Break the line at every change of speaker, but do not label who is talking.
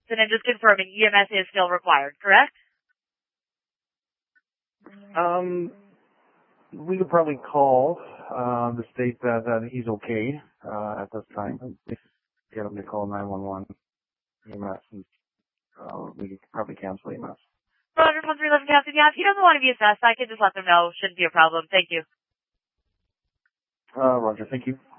And then just confirming EMS is still required, correct?
We could probably call the state that he's okay at this time. Get him to call 911 EMS, and we could probably cancel EMS.
Roger, 1311 Captain. Yeah, if he doesn't want to be assessed, I can just let them know. Shouldn't be a problem. Thank you.
Roger, thank you.